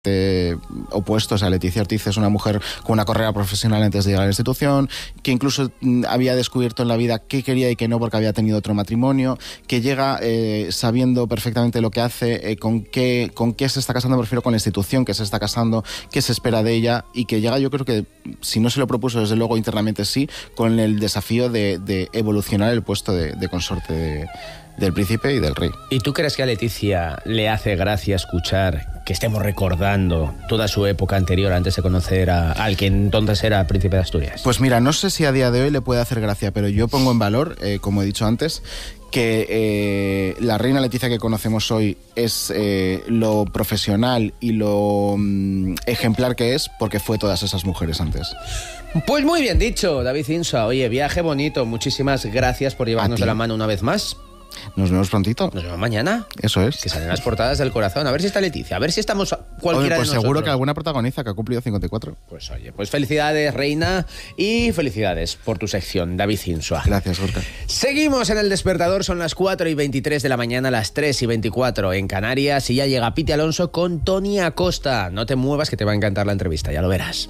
opuestos. A Leticia Ortiz es una mujer con una carrera profesional antes de llegar a la institución, que incluso había descubierto en la vida qué quería y qué no porque había tenido otro matrimonio, que llega sabiendo perfectamente lo que hace, con qué se está casando, me refiero con la institución que se está casando, qué se espera de ella, y que llega, yo creo que si no se lo propuso desde luego internamente sí, con el desafío de evolucionar el puesto de consorte del príncipe y del rey. ¿Y tú crees que a Leticia le hace gracia escuchar que estemos recordando toda su época anterior antes de conocer al que entonces era príncipe de Asturias? Pues mira, no sé si a día de hoy le puede hacer gracia, pero yo pongo en valor, como he dicho antes, que la reina Leticia que conocemos hoy es lo profesional y lo ejemplar que es, porque fue todas esas mujeres antes. Pues muy bien dicho, David Insua. Oye, viaje bonito. Muchísimas gracias por llevarnos de la mano una vez más. Nos vemos prontito. Nos vemos mañana. Eso es. Que salen las portadas del corazón. A ver si está Leticia. A ver si estamos cualquiera pues de nosotros. Seguro que alguna protagoniza, que ha cumplido 54. Pues oye, pues felicidades, reina. Y felicidades por tu sección, David Insua. Gracias, Gorka. Seguimos en El Despertador. Son las 4:23 de la mañana, las 3:24 en Canarias. Y ya llega Piti Alonso con Tony Acosta. No te muevas, que te va a encantar la entrevista. Ya lo verás.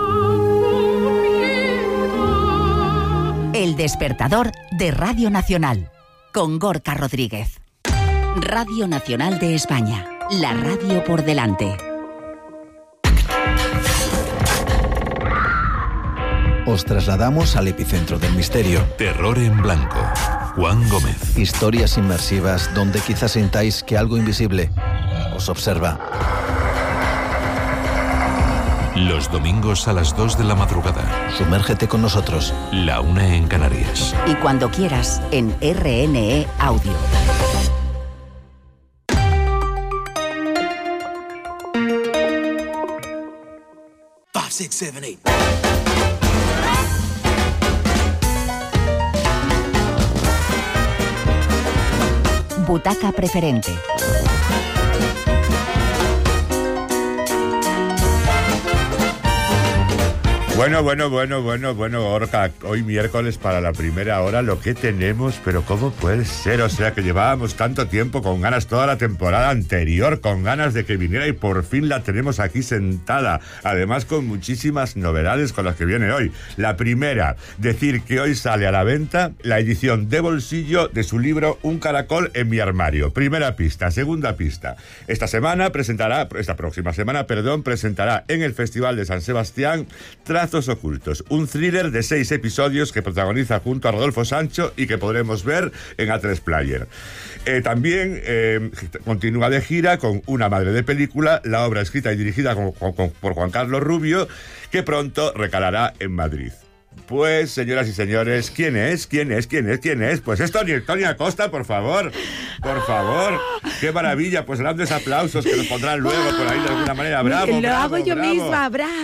El Despertador de Radio Nacional, con Gorka Rodríguez. Radio Nacional de España, la radio por delante. Os trasladamos al epicentro del misterio. Terror en blanco. Juan Gómez. Historias inmersivas donde quizás sintáis que algo invisible os observa. Los domingos a las 2 de la madrugada. Sumérgete con nosotros. La 1 en Canarias. Y cuando quieras, en RNE Audio. Five, six, seven, eight. Butaca preferente. Bueno, Gorka, hoy miércoles para la primera hora, lo que tenemos, pero ¿cómo puede ser? O sea, que llevábamos tanto tiempo con ganas, toda la temporada anterior, con ganas de que viniera, y por fin la tenemos aquí sentada. Además, con muchísimas novedades con las que viene hoy. La primera, decir que hoy sale a la venta la edición de bolsillo de su libro Un caracol en mi armario. Primera pista. Segunda pista. Esta próxima semana, presentará en el Festival de San Sebastián Trazos Ocultos, un thriller de 6 episodios que protagoniza junto a Rodolfo Sancho y que podremos ver en A3 Player. También continúa de gira con Una madre de película, la obra escrita y dirigida por Juan Carlos Rubio, que pronto recalará en Madrid. Pues, señoras y señores, ¿quién es? Pues es Tony Acosta, por favor. Qué maravilla, pues grandes aplausos que nos pondrán luego por ahí de alguna manera. Bravo, lo hago yo misma,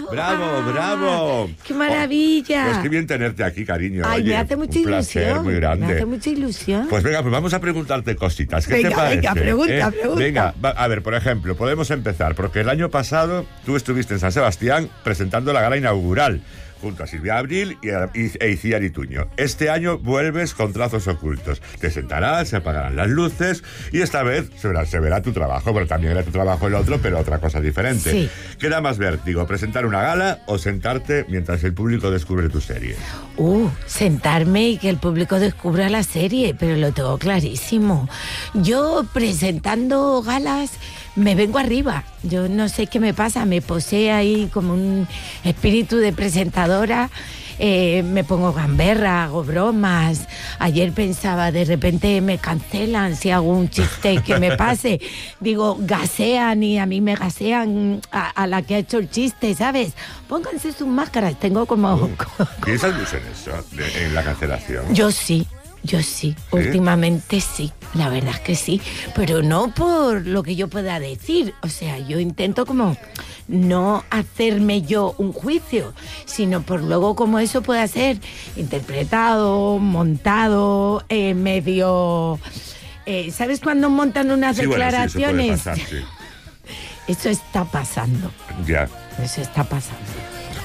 bravo. Qué maravilla. Pues qué bien tenerte aquí, cariño. Ay, oye, me hace mucha un placer ilusión. muy grande. Me hace mucha ilusión. Pues venga, pues vamos a preguntarte cositas. ¿Qué te parece? Venga, pregunta. Venga, a ver, por ejemplo, podemos empezar, porque el año pasado tú estuviste en San Sebastián presentando la gala inaugural, junto a Silvia Abril e Iciar Ituño. Este año vuelves con Trazos Ocultos. Te sentarás, se apagarán las luces y esta vez se verá tu trabajo, pero también era tu trabajo el otro, pero otra cosa diferente. Sí. ¿Qué da más vértigo, presentar una gala o sentarte mientras el público descubre tu serie? Sentarme y que el público descubra la serie, pero lo tengo clarísimo. Yo presentando galas me vengo arriba. Yo no sé qué me pasa, me posee ahí como un espíritu de presentadora. Me pongo gamberra, hago bromas. Ayer pensaba, de repente me cancelan si hago un chiste que me pase. Digo, gasean y a mí me gasean a la que ha hecho el chiste, ¿sabes? Pónganse sus máscaras, tengo como... ¿Piensas mucho en eso, en la cancelación? Yo sí. Últimamente sí, la verdad es que sí, pero no por lo que yo pueda decir, o sea, yo intento como no hacerme yo un juicio, sino por luego como eso pueda ser interpretado, montado, medio... ¿Sabes cuando montan unas declaraciones? Bueno, sí, eso puede pasar, sí. Eso está pasando. Ya. Eso está pasando.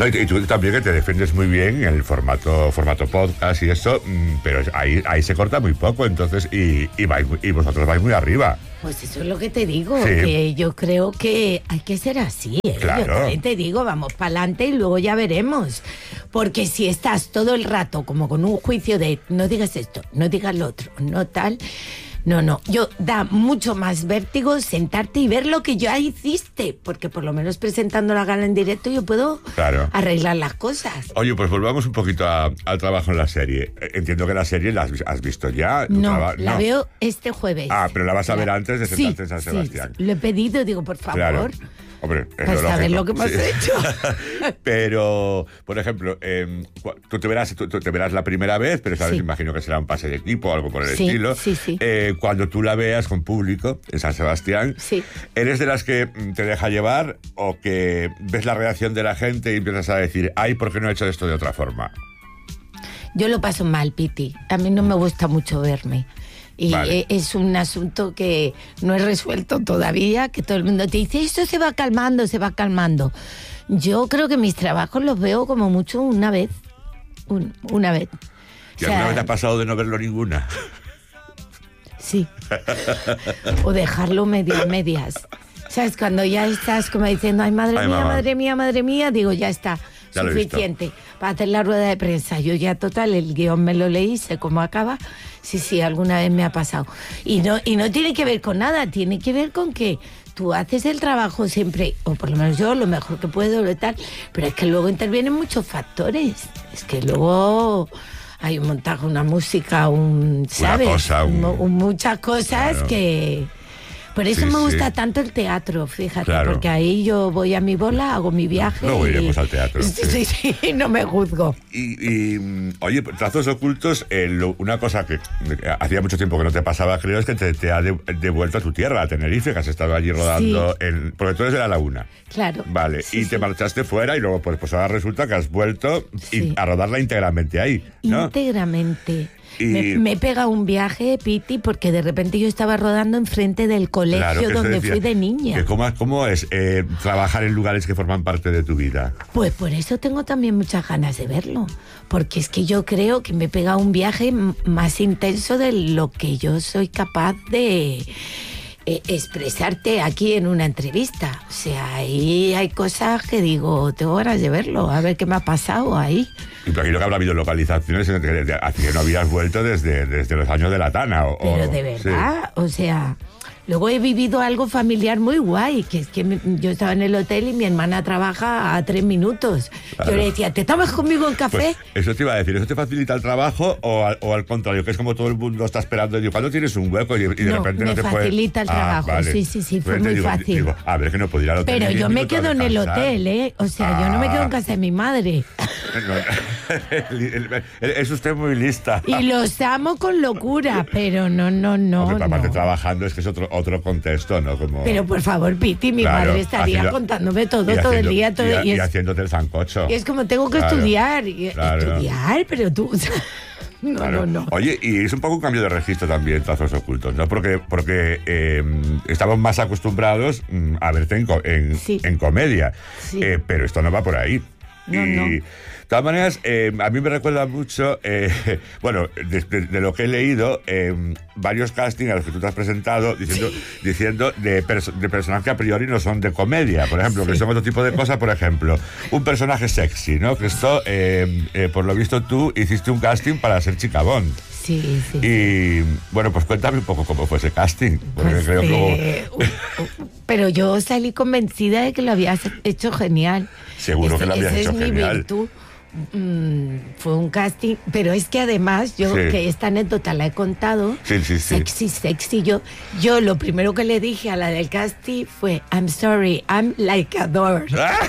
No, y tú también, que te defiendes muy bien en el formato podcast y eso, pero ahí se corta muy poco, entonces, y vosotros vais muy arriba. Pues eso es lo que te digo, Sí. que yo creo que hay que ser así, ¿eh? Claro. Yo también te digo, vamos para adelante y luego ya veremos. Porque si estás todo el rato como con un juicio de no digas esto, no digas lo otro, no tal... No, da mucho más vértigo sentarte y ver lo que ya hiciste, porque por lo menos presentando la gala en directo yo puedo arreglar las cosas. Oye, pues volvamos un poquito al trabajo en la serie. Entiendo que la serie la has visto ya. No, la veo este jueves. Ah, pero la vas a ver antes de sentarte en San Sebastián. Sí, lo he pedido, digo, por favor. Claro. Hombre, para saber lo que hemos hecho. Pero, por ejemplo, tú te verás la primera vez, pero sabes, imagino que será un pase de equipo o algo por el estilo. Sí. Cuando tú la veas con público en San Sebastián, ¿eres de las que te deja llevar o que ves la reacción de la gente y empiezas a decir, ay, ¿por qué no he hecho esto de otra forma? Yo lo paso mal, Piti. A mí no me gusta mucho verme. Y es un asunto que no he resuelto todavía, que todo el mundo te dice, esto se va calmando. Yo creo que mis trabajos los veo como mucho una vez. Una vez. ¿Y alguna vez te ha pasado de no verlo ninguna? Sí. O dejarlo medio a medias. ¿Sabes? Cuando ya estás como diciendo, ay, madre mía, digo, ya está. Ya suficiente para hacer la rueda de prensa. Yo ya, total, el guión me lo leí, sé cómo acaba. Sí, alguna vez me ha pasado. Y no tiene que ver con nada, tiene que ver con que tú haces el trabajo siempre, o por lo menos yo, lo mejor que puedo, lo tal, pero es que luego intervienen muchos factores. Es que luego hay un montaje, una música, ¿sabes? Muchas cosas que... Por eso me gusta tanto el teatro, fíjate, porque ahí yo voy a mi bola, hago mi viaje. Luego iremos al teatro. Sí, no me juzgo. Y oye, Trazos Ocultos, una cosa que hacía mucho tiempo que no te pasaba, creo, es que te ha devuelto a tu tierra, a Tenerife, que has estado allí rodando, porque tú eres de La Laguna. Claro. Vale, y te marchaste fuera y luego pues ahora resulta que has vuelto a rodarla íntegramente ahí, ¿no? Íntegramente. Me pega un viaje, Piti, porque de repente yo estaba rodando enfrente del colegio donde fui de niña. ¿Cómo es trabajar en lugares que forman parte de tu vida? Pues por eso tengo también muchas ganas de verlo, porque es que yo creo que me pega un viaje más intenso de lo que yo soy capaz de expresarte aquí en una entrevista. O sea, ahí hay cosas que digo, tengo ganas de verlo, a ver qué me ha pasado ahí. Y imagino que habrá habido localizaciones hacia que no habías vuelto desde los años de la Tana. Pero de verdad, o sea... Luego he vivido algo familiar muy guay, que es que yo estaba en el hotel y mi hermana trabaja a 3 minutos. Claro. Yo le decía, ¿te tomas conmigo el café? Pues eso te iba a decir, ¿eso te facilita el trabajo o al contrario, que es como todo el mundo está esperando? Digo, ¿cuándo tienes un hueco y de repente no te puedes...? me facilita el trabajo, vale. Sí, fue muy fácil. Digo, a ver, que no puedo ir al hotel. Pero yo me quedo en el hotel, ¿eh? O sea, yo no me quedo en casa de mi madre. Es usted muy lista. Y los amo con locura, pero no. Aparte trabajando es que es otro contexto, ¿no? Pero por favor, Piti, mi madre estaría contándome todo el día. Y haciéndote el sancocho. Y es como tengo que estudiar. Estudiar, pero tú... No. Oye, y es un poco un cambio de registro también, Trazos Ocultos, ¿no? Porque estamos más acostumbrados a verte en comedia. Sí. Pero esto no va por ahí. No. De todas maneras, a mí me recuerda mucho, bueno, de lo que he leído, varios castings a los que tú te has presentado diciendo de personajes que a priori no son de comedia, por ejemplo, que son otro tipo de cosas, por ejemplo, un personaje sexy, ¿no? Que esto, por lo visto, tú hiciste un casting para ser Chica Bond. Sí. Y bueno, pues cuéntame un poco cómo fue ese casting. Porque creo que pero yo salí convencida de que lo habías hecho genial. Seguro que lo habías hecho genial. Esa es mi virtud. Fue un casting, pero es que además yo, que esta anécdota la he contado, sexy, yo lo primero que le dije a la del casting fue, I'm sorry, I'm like a door.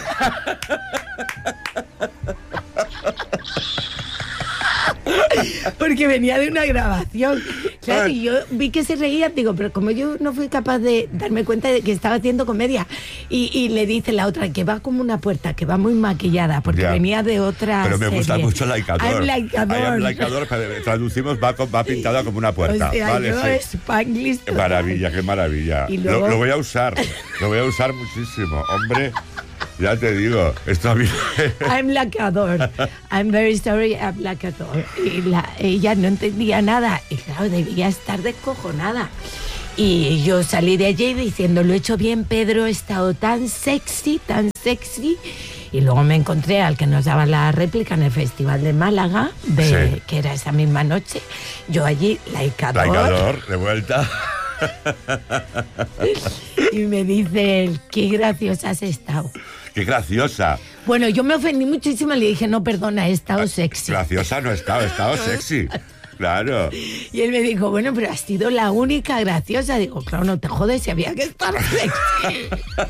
Porque venía de una grabación. Claro, y yo vi que se reían, digo, pero como yo no fui capaz de darme cuenta de que estaba haciendo comedia, y le dice la otra que va como una puerta, que va muy maquillada, porque venía de otra Pero me serie. Gusta mucho Like a Door. I'm like a door. I'm like a door, traducimos, va pintada como una puerta. O sea, vale, yo Spanglish. Qué maravilla. Y luego... Lo voy a usar muchísimo, hombre. Ya te digo, esto a mí... I'm like a doll. I'm very sorry, I'm like a doll. Y ella no entendía nada. Y claro, debía estar descojonada. Y yo salí de allí diciendo, lo he hecho bien, Pedro, he estado tan sexy, tan sexy. Y luego me encontré al que nos daba la réplica en el Festival de Málaga, Sí. que era esa misma noche. Yo allí, laicador. Laicador, de vuelta. Y me dice él, qué graciosa has estado. ¡Qué graciosa! Bueno, yo me ofendí muchísimo y le dije, no, perdona, he estado sexy. Graciosa no he estado sexy. Claro. Y él me dijo, bueno, pero has sido la única graciosa. Digo, claro, no te jodes, si había que estar sexy.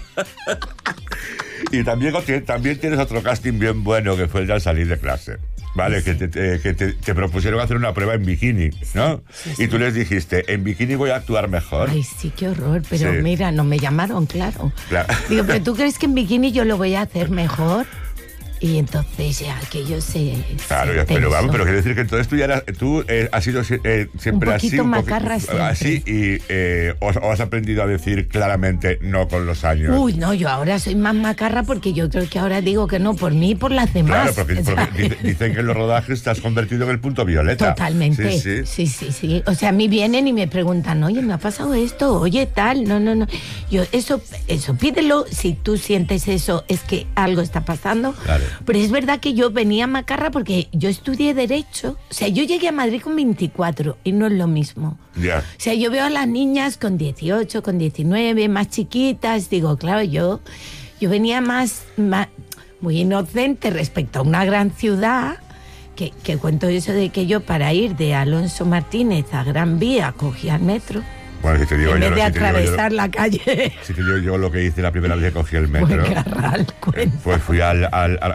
Y también tienes otro casting bien bueno, que fue el de al salir de clase. Vale, que te propusieron hacer una prueba en bikini, ¿no? Sí. Y tú les dijiste, en bikini voy a actuar mejor. Ay, sí, qué horror, pero Sí. mira, no me llamaron, claro. Digo, pero ¿tú crees que en bikini yo lo voy a hacer mejor? Y entonces ya aquello se... Claro, se pero vamos, tensó. pero quiere decir que entonces tú has sido siempre Un así. poquito macarra siempre. Así, y o has aprendido a decir claramente no con los años. Uy, no, yo ahora soy más macarra porque yo creo que ahora digo que no por mí y por las demás. Claro, porque dicen que en los rodajes te has convertido en el punto violeta. Totalmente. Sí. O sea, a mí vienen y me preguntan, oye, me ha pasado esto, oye, tal, no. Yo, eso, pídelo, si tú sientes eso, es que algo está pasando. Claro. Pero es verdad que yo venía macarra porque yo estudié Derecho. O sea, yo llegué a Madrid con 24 y no es lo mismo. Ya. O sea, yo veo a las niñas con 18, con 19, más chiquitas. Digo, claro, yo venía más muy inocente respecto a una gran ciudad. Que cuento eso de que yo para ir de Alonso Martínez a Gran Vía cogía el metro. Bueno, si te digo En vez yo, de si te digo atravesar la calle. Si te digo yo lo que hice la primera vez que cogí el metro. Buen Carral, cuenta. Pues fui a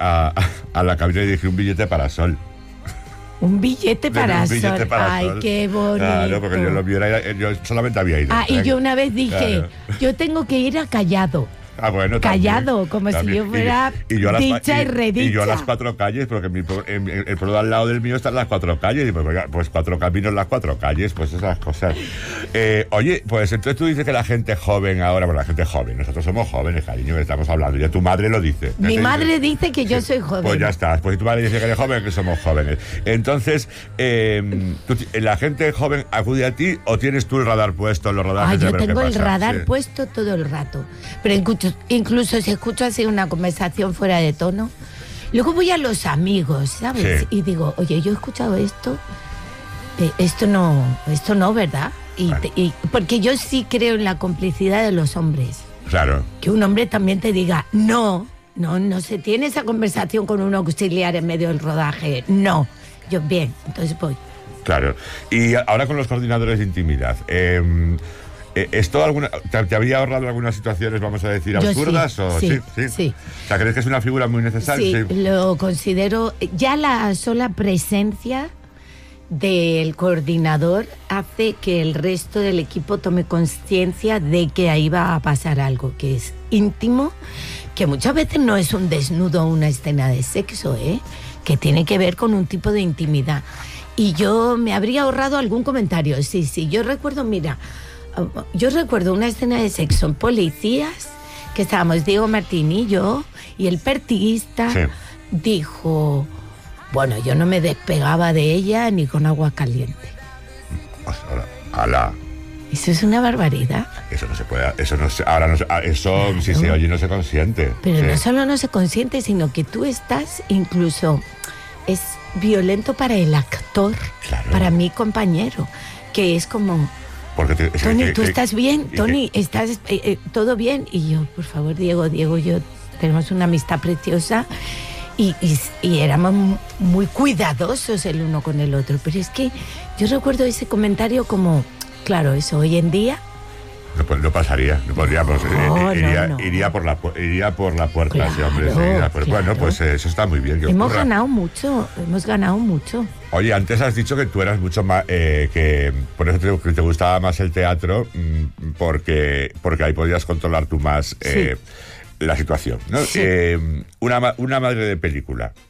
la cabina y dije un billete para Sol. Un billete para Un billete Sol. para Ay, Sol. qué bonito. Claro, porque yo lo vi, yo solamente había ido. Y yo una vez dije, Claro. yo tengo que ir a Callado. Ah, bueno, Callado, también, como también. si yo fuera dicha y redicha. Y yo a las 4 calles, porque el pueblo de al lado del mío están las 4 calles, y pues 4 caminos, las 4 calles, pues esas cosas. Oye, pues entonces tú dices que la gente joven ahora, bueno, la gente joven, nosotros somos jóvenes, cariño, que estamos hablando, ya tu madre lo dice. Mi madre dice que yo soy joven. Pues ya está, pues si tu madre dice que eres joven, que somos jóvenes. Entonces, ¿la gente joven acude a ti o tienes tú el radar puesto en los rodajes? Yo de ver qué tengo el pasa? radar Sí. puesto todo el rato. Pero incluso si escucho así una conversación fuera de tono, luego voy a los amigos, ¿sabes? Sí. Y digo, oye, yo he escuchado esto, esto no, ¿verdad? Porque yo sí creo en la complicidad de los hombres. Claro. Que un hombre también te diga, no se tiene esa conversación con un auxiliar en medio del rodaje, no. Yo, bien, entonces voy. Claro. Y ahora con los coordinadores de intimidad, ¿esto te habría ahorrado algunas situaciones, vamos a decir, Yo absurdas? sí. O sea, ¿crees que es una figura muy necesaria? Sí, lo considero. Ya la sola presencia del coordinador hace que el resto del equipo tome conciencia de que ahí va a pasar algo que es íntimo, que muchas veces no es un desnudo o una escena de sexo, que tiene que ver con un tipo de intimidad. Y yo me habría ahorrado algún comentario. Sí, yo recuerdo, una escena de sexo en Policías, que estábamos Diego Martín y yo, y el pertiguista dijo, bueno, yo no me despegaba de ella ni con agua caliente. Pues ala. Eso es una barbaridad. Eso no se puede, eso no se, ahora no se, eso claro. Si se oye no se consiente. Pero no solo no se consiente, sino que tú estás incluso, es violento para el actor, claro. Para mi compañero, que es como... Tony, ¿tú estás bien? Tony, ¿estás todo bien? Y yo, por favor, Diego, yo tenemos una amistad preciosa y éramos muy cuidadosos el uno con el otro. Pero es que yo recuerdo ese comentario como, claro, eso hoy en día... No pasaría, no podríamos. Iría por la puerta, claro, ese hombre. Claro. Bueno, pues eso está muy bien. Hemos ganado mucho. Oye, antes has dicho que tú eras mucho más, que por eso te gustaba más el teatro, porque ahí podías controlar tú más la situación, ¿no? Sí. Una madre de película.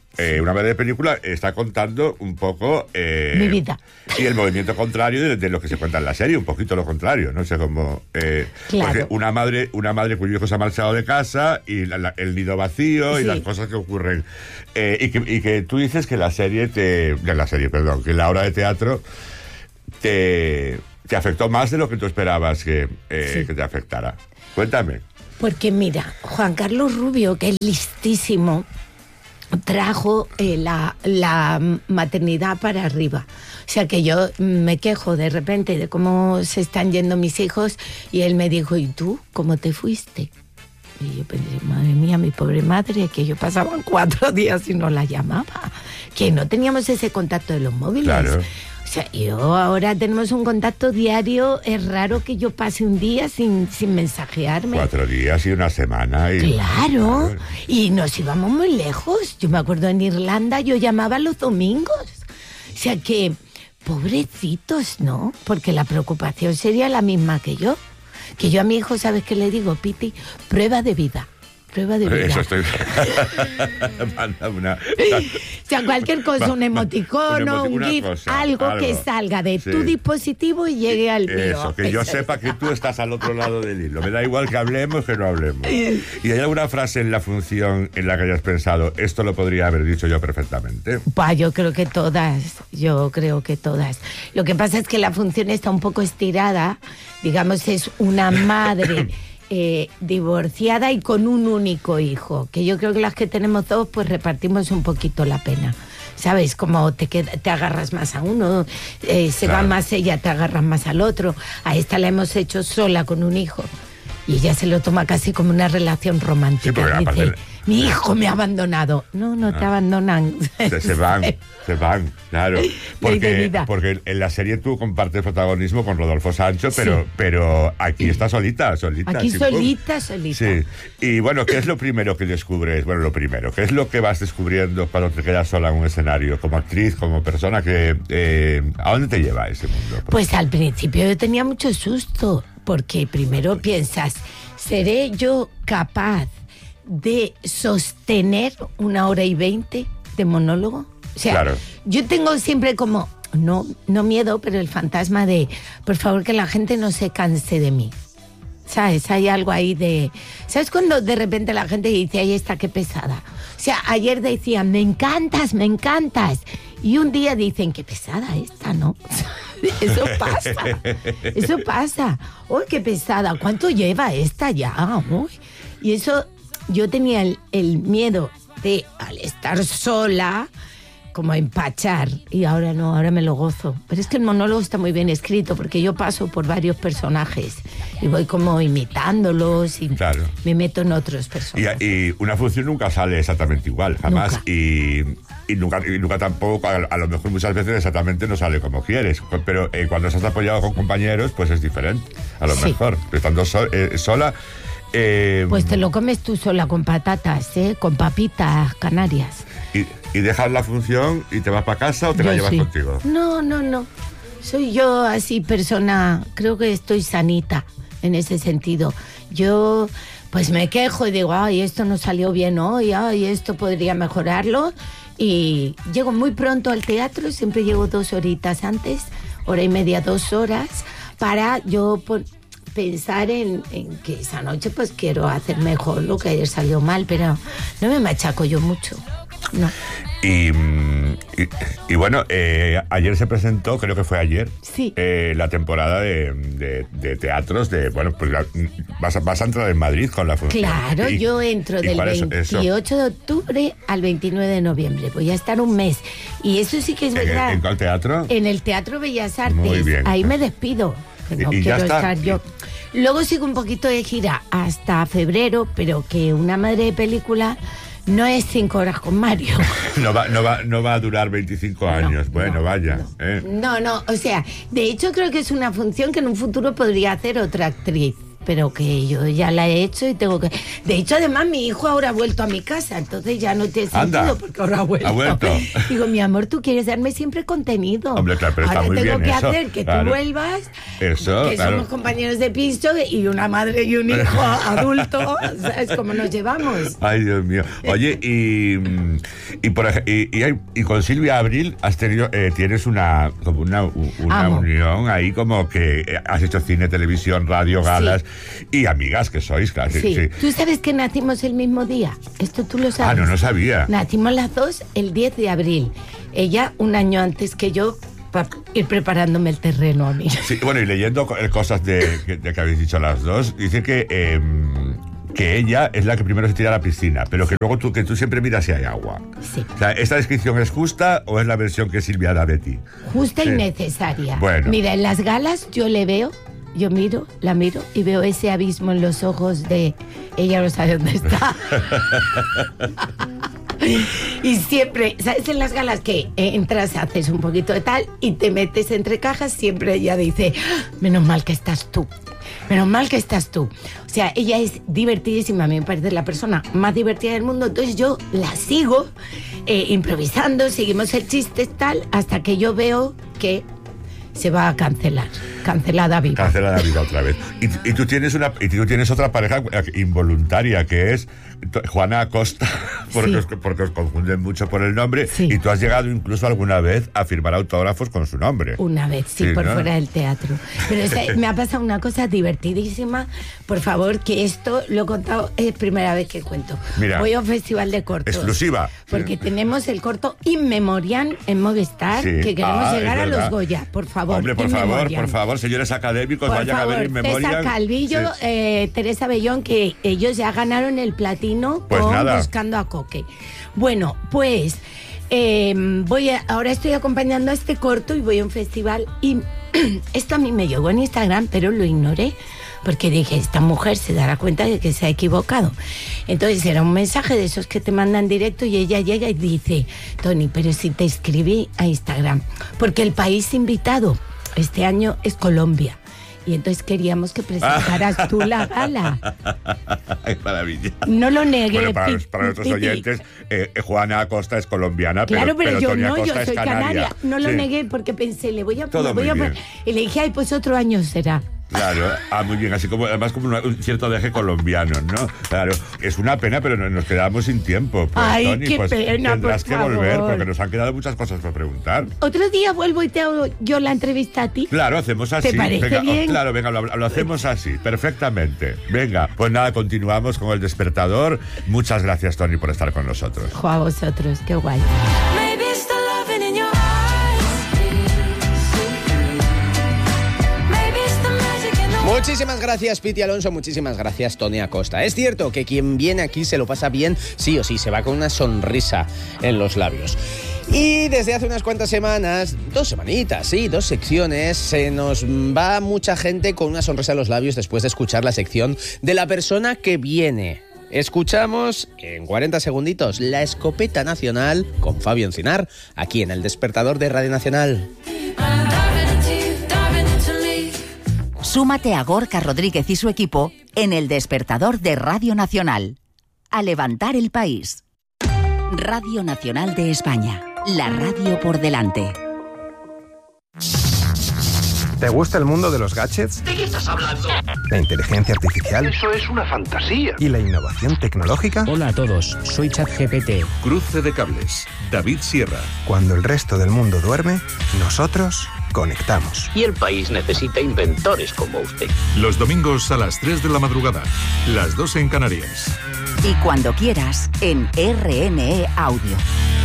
Una madre de película está contando un poco... Mi vida. Y el movimiento contrario de lo que se cuenta en la serie, un poquito lo contrario, no sé cómo... Claro. Porque una madre cuyo hijo se ha marchado de casa y el nido vacío y Sí. las cosas que ocurren. Y que tú dices que la que la obra de teatro te afectó más de lo que tú esperabas que te afectara. Cuéntame. Porque mira, Juan Carlos Rubio, que es listísimo, trajo la maternidad para arriba. O sea que yo me quejo de repente de cómo se están yendo mis hijos y él me dijo, ¿y tú cómo te fuiste? Y yo pensé, madre mía, mi pobre madre, que yo pasaba 4 días y no la llamaba, que no teníamos ese contacto de los móviles. Claro. O sea, yo ahora tenemos un contacto diario, es raro que yo pase un día sin mensajearme. 4 días y una semana. Claro, y nos íbamos muy lejos. Yo me acuerdo en Irlanda, yo llamaba los domingos. O sea que, pobrecitos, ¿no? Porque la preocupación sería la misma que yo. Que yo a mi hijo, ¿sabes qué le digo, Piti? Prueba de vida. Prueba de vida. Eso estoy... Manda O sea, cualquier cosa, un emoticono, un GIF, algo que salga de tu dispositivo y llegue al mío. Eso, que yo sepa que tú estás al otro lado del hilo. Me da igual que hablemos que no hablemos. ¿Y hay alguna frase en la función en la que hayas pensado, esto lo podría haber dicho yo perfectamente? Bah, yo creo que todas. Lo que pasa es que la función está un poco estirada. Digamos, es una madre... divorciada y con un único hijo, que yo creo que las que tenemos 2 pues repartimos un poquito la pena, ¿sabes? Como te agarras más a uno, va más ella, te agarras más al otro. A esta la hemos hecho sola con un hijo y ella se lo toma casi como una relación romántica. Sí, dice, mi hijo me ha abandonado. No te abandonan. Se van, claro. Porque en la serie tú compartes protagonismo con Rodolfo Sancho, pero aquí está solita. Aquí solita. Sí. Y bueno, ¿qué es lo primero que descubres? Bueno, ¿qué es lo que vas descubriendo cuando te quedas sola en un escenario? Como actriz, como persona, ¿a dónde te lleva ese mundo? Pues al principio yo tenía mucho susto, porque primero piensas, ¿seré yo capaz de sostener 1 hora y 20 de monólogo? O sea, claro. Yo tengo siempre como, no miedo, pero el fantasma de, por favor, que la gente no se canse de mí. ¿Sabes? Hay algo ahí de... ¿Sabes cuando de repente la gente dice, ahí está, qué pesada? O sea, ayer decían, me encantas. Y un día dicen, qué pesada esta, ¿no? Eso pasa. Uy, qué pesada. ¿Cuánto lleva esta ya? Uy. Y eso, yo tenía el miedo de, al estar sola, como empachar, y ahora no, ahora me lo gozo. Pero es que el monólogo está muy bien escrito, porque yo paso por varios personajes y voy como imitándolos y claro. Me meto en otros personajes. Y una función nunca sale exactamente igual, jamás. Nunca. Y nunca tampoco, a lo mejor muchas veces exactamente no sale como quieres, pero cuando estás apoyado con compañeros, pues es diferente, a lo mejor. Estando sola... pues te lo comes tú sola con patatas, con papitas canarias. ¿Y dejas la función y te vas para casa o te la llevas contigo? No. Soy yo así persona, creo que estoy sanita en ese sentido. Yo pues me quejo y digo, ay, esto no salió bien hoy, ay, esto podría mejorarlo. Y llego muy pronto al teatro, siempre llego 2 horitas antes, 1:30, 2 horas, para yo pensar en que esa noche pues quiero hacer mejor lo que ayer salió mal, pero no me machaco yo mucho. No. Y bueno, ayer se presentó, creo que fue ayer, sí. La temporada de teatros de, bueno, pues vas a entrar en Madrid con la función. Claro, yo entro del 28 de octubre al 29 de noviembre. Voy a estar un mes. Y eso sí que es verdad. ¿En cuál teatro? En el Teatro Bellas Artes. Muy bien. Ahí me despido. No y quiero ya está. estar yo. Luego sigo un poquito de gira hasta febrero, pero que una madre de película no es 5 horas con Mario. No va a durar 25 años. Bueno, vaya. No, o sea, de hecho creo que es una función que en un futuro podría hacer otra actriz. pero que yo ya la he hecho y tengo que... De hecho, además, mi hijo ahora ha vuelto a mi casa, entonces ya no tiene sentido. Anda, porque ahora ha vuelto. Digo, mi amor, tú quieres darme siempre contenido. Hombre, claro, pero ahora está muy tengo bien que eso, hacer que claro. tú vuelvas, Eso, que claro. somos compañeros de piso y una madre y un hijo adulto, ¿sabes cómo nos llevamos? Ay, Dios mío. Oye, y con Silvia Abril has tenido, tienes una unión ahí, como que has hecho cine, televisión, radio, galas y amigas que sois, claro. Sí. ¿Tú sabes que nacimos el mismo día? Esto tú lo sabes. No sabía. Nacimos las dos el 10 de abril. Ella un año antes que yo, para ir preparándome el terreno a mí. Sí, bueno, y leyendo cosas de que habéis dicho las dos, dice que ella es la que primero se tira a la piscina, pero que luego tú siempre miras si hay agua. Sí. O sea, ¿esta descripción es justa o es la versión que Silvia da de ti? Justa Sí. y necesaria. Bueno. Mira, en las galas yo la miro y veo ese abismo en los ojos de... Ella no sabe dónde está. Y siempre, ¿sabes? En las galas que entras, haces un poquito de tal y te metes entre cajas, siempre ella dice, menos mal que estás tú. Menos mal que estás tú. O sea, ella es divertidísima, a mí me parece la persona más divertida del mundo, entonces yo la sigo improvisando, seguimos el chiste tal, hasta que yo veo que se va a cancelar. Cancelada viva. Cancelada vida otra vez. Y tú tienes otra pareja involuntaria, que es Juana Acosta, porque, Sí. porque os confunden mucho por el nombre, Sí. y tú has llegado incluso alguna vez a firmar autógrafos con su nombre. Una vez, sí, Sí, por ¿no? fuera del teatro. Pero me ha pasado una cosa divertidísima. Por favor, que esto lo he contado, es primera vez que cuento. Mira, voy a un festival de cortos. exclusiva. Porque tenemos el corto In Memoriam en Movistar, Sí. que queremos Es llegar a verdad. los Goya. Por favor, Hombre, In Memoriam. por favor, señores académicos, Por vayan favor, a ver In Memoriam. César Calvillo, Sí. Teresa Bellón, que ellos ya ganaron el platino Pues con nada. Buscando a Coque. Bueno, pues ahora estoy acompañando a este corto y voy a un festival y esto a mí me llegó en Instagram, pero lo ignoré porque dije, esta mujer se dará cuenta de que se ha equivocado. Entonces era un mensaje de esos que te mandan directo y ella llega y dice, Toni, pero si te escribí a Instagram, porque el país invitado este año es Colombia. Y entonces queríamos que presentaras tú la gala. Ay, maravilla. No lo negué. Bueno, para nuestros Piti. oyentes, Juana Acosta es colombiana, Claro, pero yo Toni no, Acosta yo es soy canaria. No lo Sí. negué porque pensé, le voy a Todo poner. muy bien. Y le dije, ay, pues otro año será. Claro, muy bien, así como además como un cierto deje colombiano, ¿no? Claro, es una pena, pero nos quedamos sin tiempo. Pues, Ay, Toni, qué pues pena, tendrás por que volver, favor. porque nos han quedado muchas cosas por preguntar. Otro día vuelvo y te hago yo la entrevista a ti. Claro, hacemos así. ¿Te parece venga, bien? Claro, venga, lo hacemos así, perfectamente. Venga, pues nada, continuamos con El Despertador. Muchas gracias, Toni, por estar con nosotros. Jo, a vosotros, qué guay. Muchísimas gracias, Piti Alonso, muchísimas gracias, Toni Acosta. Es cierto que quien viene aquí se lo pasa bien, sí o sí, se va con una sonrisa en los labios. Y desde hace unas cuantas semanas, 2 semanitas, sí, 2 secciones, se nos va mucha gente con una sonrisa en los labios después de escuchar la sección de la persona que viene. Escuchamos en 40 segunditos La Escopeta Nacional con Fabio Encinar, aquí en El Despertador de Radio Nacional. Súmate a Gorka Rodríguez y su equipo en El Despertador de Radio Nacional. A levantar el país. Radio Nacional de España. La radio por delante. ¿Te gusta el mundo de los gadgets? ¿De qué estás hablando? ¿La inteligencia artificial? Eso es una fantasía. ¿Y la innovación tecnológica? Hola a todos, soy ChatGPT. Cruce de cables. David Sierra. Cuando el resto del mundo duerme, nosotros conectamos. Y el país necesita inventores como usted. Los domingos a las 3 de la madrugada. Las 2 en Canarias. Y cuando quieras, en RNE Audio.